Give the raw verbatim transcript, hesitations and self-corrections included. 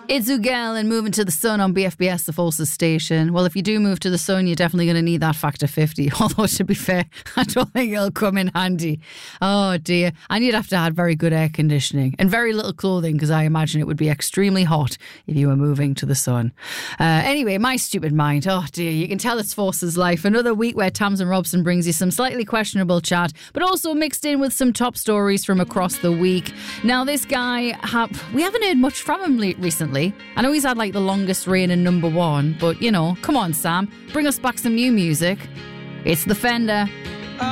It's Ugel and Moving to the Sun on B F B S, the Forces station. Well, if you do move to the sun, you're definitely going to need that factor fifty. Although, to be fair, I don't think it'll come in handy. Oh, dear. And you'd have to have very good air conditioning and very little clothing, because I imagine it would be extremely hot if you were moving to the sun. Uh, anyway, my stupid mind. Oh, dear. You can tell it's Forces life. Another week where Tamsin Robson brings you some slightly questionable chat, but also mixed in with some top stories from across the week. Now, this guy, ha- we haven't heard much from him le- recently. I know he's had like the longest reign in number one, but you know, come on, Sam, bring us back some new music. It's The Fender.